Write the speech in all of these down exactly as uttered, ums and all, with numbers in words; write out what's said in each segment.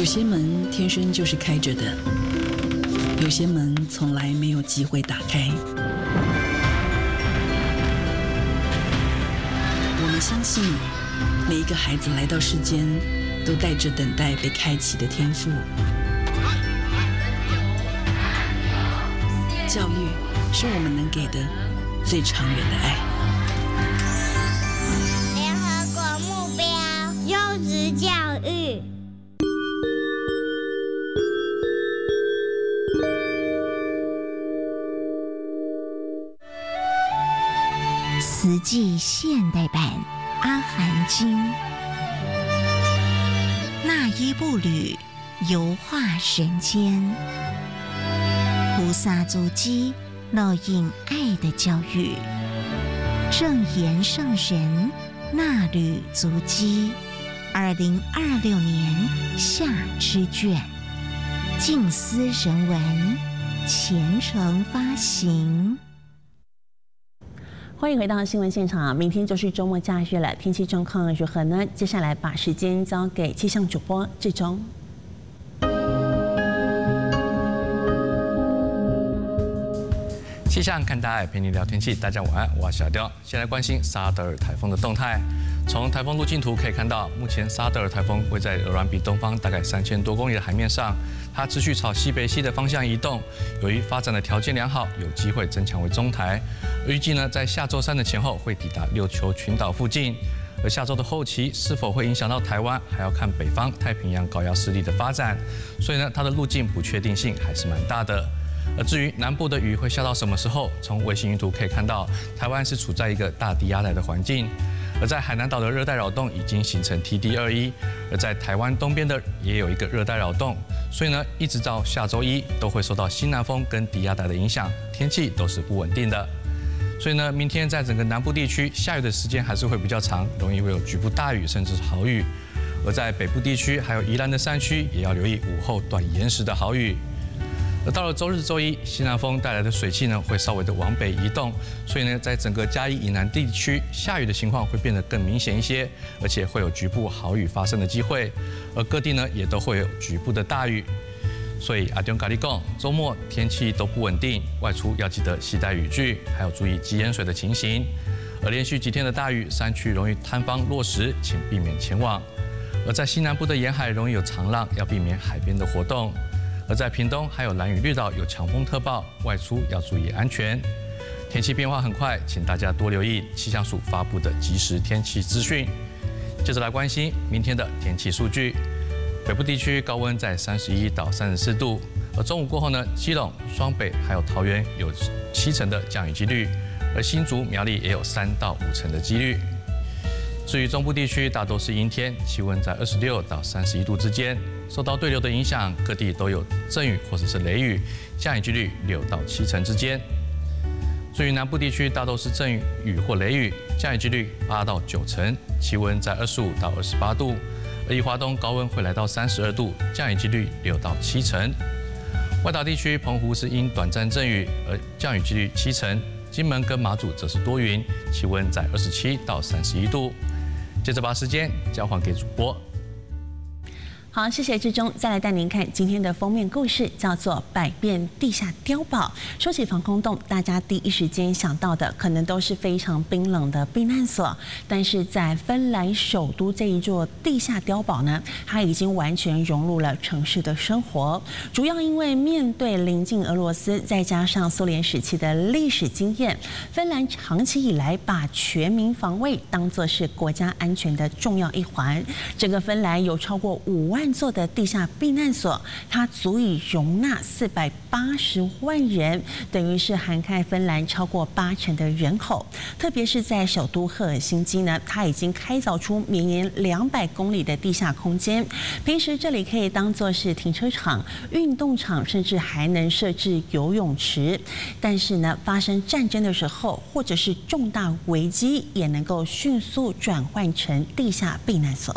有些门天生就是开着的，有些门从来没有机会打开。我们相信，每一个孩子来到世间，都带着等待被开启的天赋。教育是我们能给的最长远的爱。 联合国目标，优质教育。 慈济现代版《阿含经》，那一步履，游化人间。菩萨足迹，烙印爱的教育。正言上人那履足迹，二零二六年夏之卷，静思人文，虔诚发行。 欢迎回到新闻现场，明天就是周末假日了，天气状况如何呢？接下来把时间交给气象主播志忠。 气象看大爱，陪你聊天气。大家晚安，我是小刁。先来关心沙德尔台风的动态。从台风路径图可以看到，目前沙德尔台风会在鹅銮鼻东方大概三千多公里的海面上，它持续朝西北西的方向移动。由于发展的条件良好，有机会增强为中台。预计呢，在下周三的前后会抵达琉球群岛附近。而下周的后期是否会影响到台湾，还要看北方太平洋高压势力的发展。所以呢，它的路径不确定性还是蛮大的。而至于南部的雨会下到什么时候，从卫星云图可以看到，台湾是处在一个大低压带的环境。而在海南岛的热带扰动已经形成 T D 二十一，而在台湾东边的也有一个热带扰动，所以呢，一直到下周一都会受到西南风跟低压带的影响，天气都是不稳定的。所以呢，明天在整个南部地区下雨的时间还是会比较长，容易会有局部大雨甚至是豪雨。而在北部地区还有宜兰的山区，也要留意午后短延时的豪雨。而到了周日、周一，西南风带来的水汽呢，会稍微的往北移动，所以呢，在整个嘉义以南地区，下雨的情况会变得更明显一些，而且会有局部豪雨发生的机会，而各地呢，也都会有局部的大雨。所以阿中咖喱讲，周末天气都不稳定，外出要记得携带雨具，还有注意积淹水的情形。而连续几天的大雨，山区容易坍方落石，请避免前往。而在西南部的沿海容易有长浪，要避免海边的活动。而在屏东还有兰屿绿岛有强风特报，外出要注意安全。天气变化很快，请大家多留意气象署发布的即时天气资讯。接着来关心明天的天气数据。北部地区高温在三十一到三十四度，而中午过后呢，基隆、双北还有桃园有七成的降雨几率，而新竹、苗栗也有三到五成的几率。至于中部地区，大多是阴天，气温在二十六到三十一度之间。受到对流的影响，各地都有阵雨或者是雷雨，降雨几率六到七成之间。至于南部地区，大都是阵雨、雨或雷雨，降雨几率八到九成，气温在二十五到二十八度。而以华东高温会来到三十二度，降雨几率六到七成。外岛地区，澎湖是因短暂阵雨，而降雨几率七成。金门跟马祖则是多云，气温在二十七到三十一度。接着把时间交还给主播。 好，谢谢志忠。再来带您看今天的封面故事，叫做《百变地下碉堡》。说起防空洞，大家第一时间想到的可能都是非常冰冷的避难所。但是在芬兰首都这一座地下碉堡呢，它已经完全融入了城市的生活。主要因为面对邻近俄罗斯，再加上苏联时期的历史经验，芬兰长期以来把全民防卫当作是国家安全的重要一环。整个芬兰有超过五万座的地下避难所，它足以容纳四百八十万人，等于是涵盖芬兰超过八成的人口。特别是在首都赫尔辛基呢，它已经开凿出绵延两百公里的地下空间。平时这里可以当作是停车场、运动场，甚至还能设置游泳池。但是呢，发生战争的时候，或者是重大危机，也能够迅速转换成地下避难所。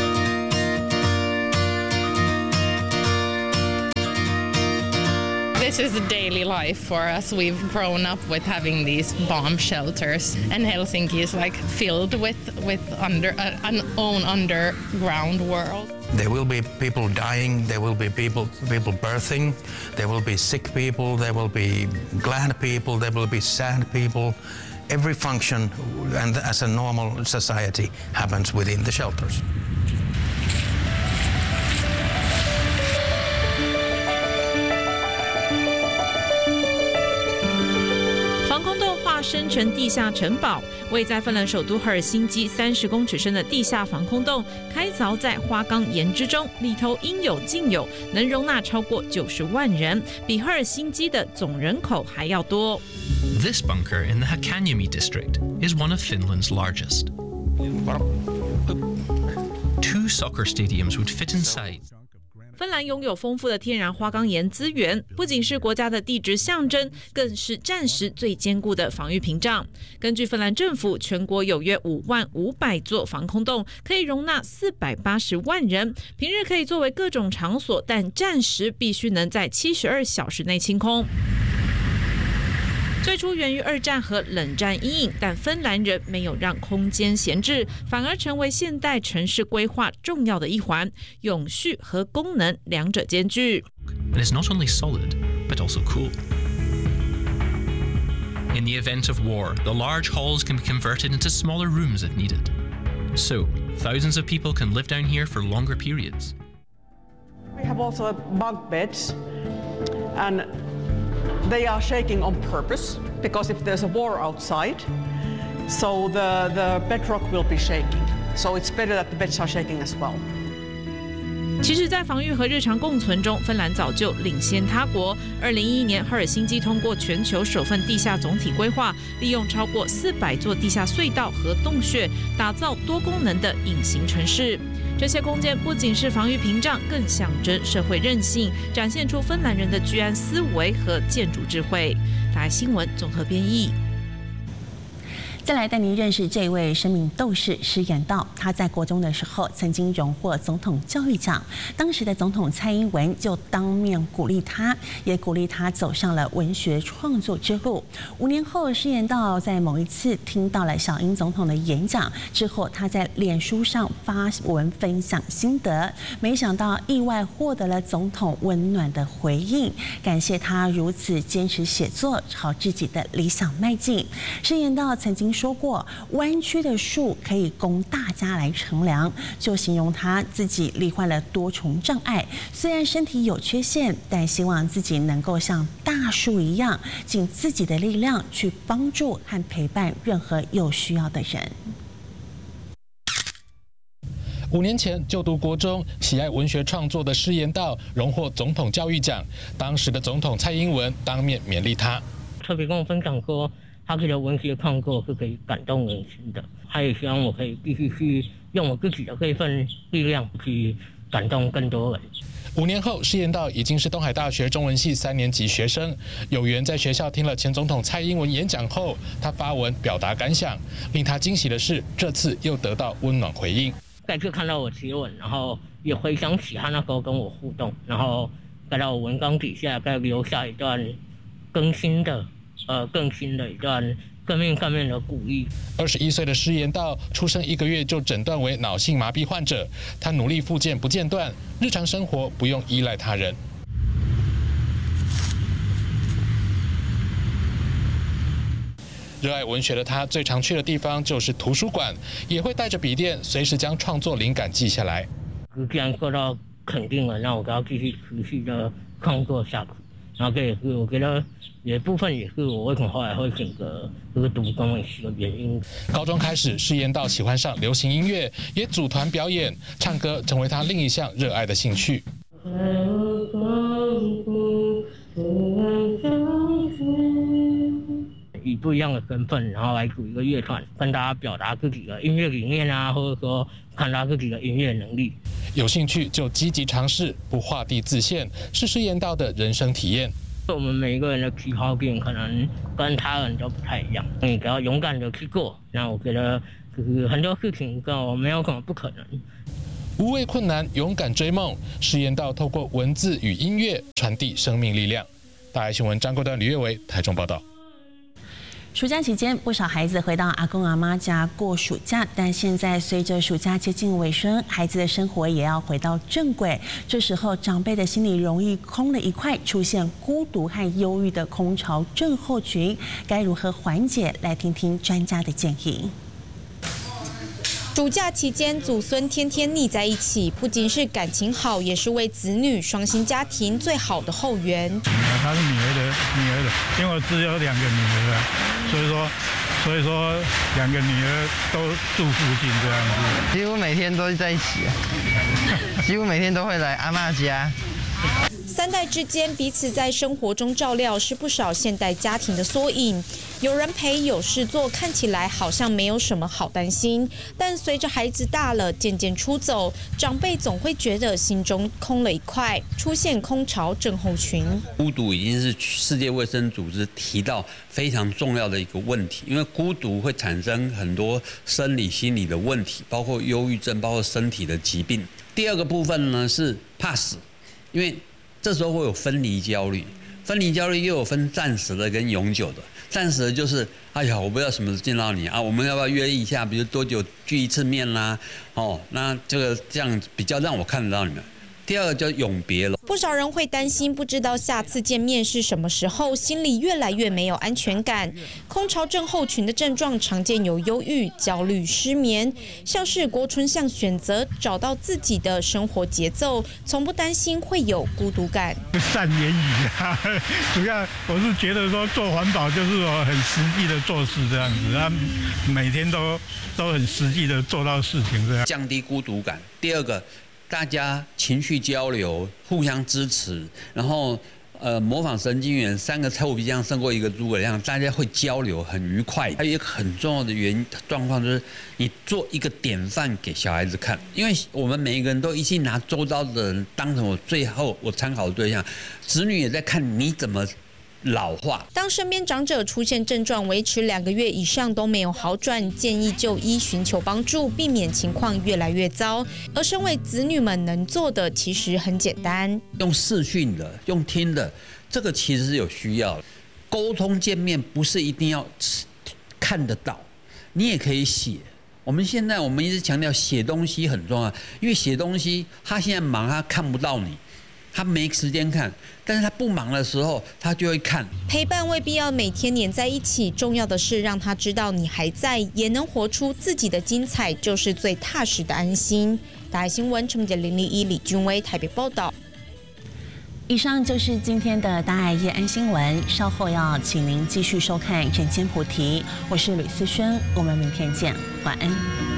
This This is a daily life for us. We've grown up with having these bomb shelters, and Helsinki is like filled with with under uh, an own underground world. There will be people dying, there will be people people birthing, there will be sick people, there will be glad people, there will be sad people. Every function, and as a normal society, happens within the shelters. 防空洞化身成地下城堡，位在芬兰首都赫尔辛基三十公尺深的地下防空洞，开凿在花岗岩之中，里头应有尽有，能容纳超过九十万人，比赫尔辛基的总人口还要多。 This bunker in the Hakaniemi district is one of Finland's largest. Two soccer stadiums would fit inside. 芬兰拥有丰富的天然花岗岩资源，不仅是国家的地质象征，更是战时最坚固的防御屏障。根据芬兰政府，全国有约五万五百座防空洞，可以容纳四百八十万人，平日可以作为各种场所，但战时必须能在七十二小时内清空。最初源于二战和冷战阴影，但芬兰人没有让空间闲置，反而成为现代城市规划重要的一环，永续和功能两者兼具。 It is not only solid, but also cool. In the event of war, the large halls can be converted into smaller rooms if needed. So, thousands of people can live down here for longer periods. We have also bunk beds, and they are shaking on purpose because if there's a war outside, so the, the bedrock will be shaking. So it's better that the beds are shaking as well. 其实，在防御和日常共存中，芬兰早就领先他国。二零一一年，赫尔辛基通过全球首份地下总体规划，利用超过四百座地下隧道和洞穴，打造多功能的隐形城市。这些空间不仅是防御屏障，更象征社会韧性，展现出芬兰人的居安思危和建筑智慧。台新闻综合编译。 再来带您认识这位生命斗士施延道。他在国中的时候曾经荣获总统教育奖，当时的总统蔡英文就当面鼓励他，也鼓励他走上了文学创作之路。五年后，施延道在某一次听到了小英总统的演讲之后，他在脸书上发文分享心得，没想到意外获得了总统温暖的回应，感谢他如此坚持写作，朝自己的理想迈进。施延道曾经说过，弯曲的树可以供大家来乘凉，就形容他自己罹患了多重障碍，虽然身体有缺陷，但希望自己能够像大树一样，尽自己的力量去帮助和陪伴任何有需要的人。 五年前就读国中，喜爱文学创作的施延道荣获总统教育奖，当时的总统蔡英文当面勉励他， 特别跟我分享说，他觉得文学创作是可以感动人心的，他也希望我可以继续去用我自己的这份力量去感动更多人。 五年后，施延道已经是东海大学中文系三年级学生，有缘在学校听了前总统蔡英文演讲后，他发文表达感想。令他惊喜的是，这次又得到温暖回应。 再次看到我提文，然后也回想起他那时候跟我互动，然后再到我文章底下再留下一段更新的。呃，更新的一段生命上面的鼓励。 二十一岁的施延道出生一个月就诊断为脑性麻痹患者，他努力复健不间断，日常生活不用依赖他人。热爱文学的他，最常去的地方就是图书馆，也会带着笔电，随时将创作灵感记下来。 既然受到肯定了，那我就要继续持续的创作下去。然后这也是我觉得有部分也是我为什么后来会选择这个读中文系的原因。 高中开始，施延道喜欢上流行音乐，也组团表演，唱歌成为他另一项热爱的兴趣。 以不一样的身份，然后来组一个乐团，跟大家表达自己的音乐理念啊，或者说看他自己的音乐能力。 有兴趣就积极尝试，不画地自限，是施延道的人生体验。 我们每一个人的起跑点可能跟他人都不太一样，你只要勇敢的去做，那我觉得就是很多事情跟我没有什么不可能。 无畏困难，勇敢追梦。施延道透过文字与音乐传递生命力量。 大爱新闻张国端、吕月维台中报道。 暑假期间，不少孩子回到阿公阿妈家过暑假，但现在随着暑假接近尾声，孩子的生活也要回到正轨。这时候，长辈的心里容易空了一块，出现孤独和忧郁的空巢症候群，该如何缓解？来听听专家的建议。 暑假期间，祖孙天天腻在一起，不仅是感情好，也是为子女双薪家庭最好的后援。 她是女儿的女儿的，因为我只有两个女儿啊，所以说所以说两个女儿都住附近这样子， 几乎每天都在一起，几乎每天都会来阿嬷家。 三代之间彼此在生活中照料，是不少现代家庭的缩影。有人陪，有事做，看起来好像没有什么好担心。但随着孩子大了，渐渐出走，长辈总会觉得心中空了一块，出现空巢症候群。 孤独已经是世界卫生组织提到非常重要的一个问题，因为孤独会产生很多生理、心理的问题，包括忧郁症，包括身体的疾病。第二个部分呢是怕死，因为这时候会有分离焦虑，分离焦虑又有分暂时的跟永久的。暂时的就是，哎呀，我不知道什么时候见到你啊，我们要不要约一下？比如多久聚一次面啦？哦，那这个这样比较让我看得到你们。第二个叫永别了。 不少人会担心，不知道下次见面是什么时候，心里越来越没有安全感。空巢症候群的症状常见有忧郁、焦虑、失眠，像是郭春向选择找到自己的生活节奏，从不担心会有孤独感。 善言语啊，主要我是觉得说做环保就是说很实际的做事这样子，他每天都都很实际的做到事情这样， 降低孤独感。第二个。大家情绪交流，互相支持，然后呃模仿神经元，三个臭皮匠胜过一个诸葛亮，大家会交流很愉快。还有一个很重要的原因状况就是，你做一个典范给小孩子看，因为我们每一个人都一起拿周遭的人当成我最后我参考的对象，子女也在看你怎么老化。 当身边长者出现症状维持两个月以上都没有好转，建议就医寻求帮助，避免情况越来越糟。而身为子女们能做的其实很简单， 用视讯的，用听的，这个其实是有需要的。沟通见面不是一定要看得到，你也可以写。我们现在我们一直强调写东西很重要，因为写东西他现在忙，他看不到你。他没时间看，但是他不忙的时候，他就会看。 陪伴未必要每天黏在一起，重要的是让他知道你还在，也能活出自己的精彩，就是最踏实的安心。大爱新闻陈姐零零一李君威台北报道。 以上就是今天的大爱夜安新闻，稍后要请您继续收看《人间菩提》，我是吕思萱，我们明天见，晚安。